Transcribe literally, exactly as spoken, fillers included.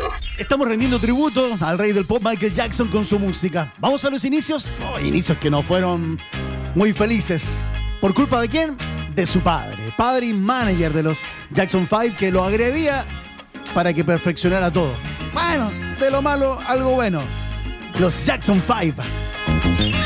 Estamos rendiendo tributo al rey del pop Michael Jackson con su música. Vamos a los inicios. Oh, inicios que no fueron muy felices. ¿Por culpa de quién? De su padre. Padre y manager de los Jackson Five, que lo agredía para que perfeccionara todo. Bueno, de lo malo, algo bueno. Los Jackson Five.